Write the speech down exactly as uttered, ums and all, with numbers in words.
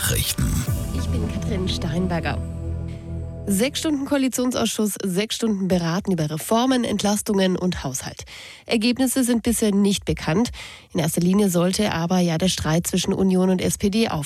Nachrichten. Ich bin Katrin Steinberger. Sechs Stunden Koalitionsausschuss, sechs Stunden beraten über Reformen, Entlastungen und Haushalt. Ergebnisse sind bisher nicht bekannt. In erster Linie sollte aber ja der Streit zwischen Union und S P D auf